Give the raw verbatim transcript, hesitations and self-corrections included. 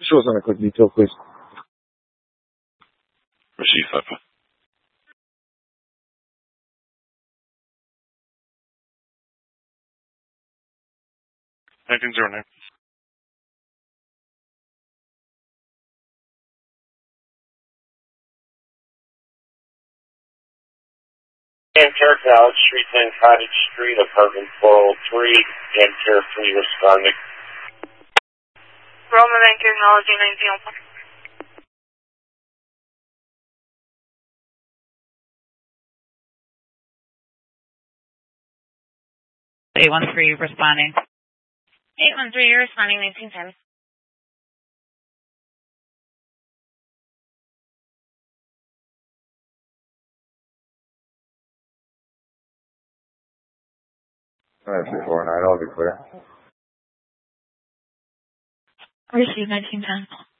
Show us on a quick detail, please. Receive, Papa. nineteen oh nine. Amcare College Street, ten Cottage Street, apartment four oh three, Amcare three responding. Roman Bank acknowledging nineteen oh one. eight one three responding. eight one three, you're responding nineteen ten. Alright, three four nine, I'll be clear. Receive nineteen ten.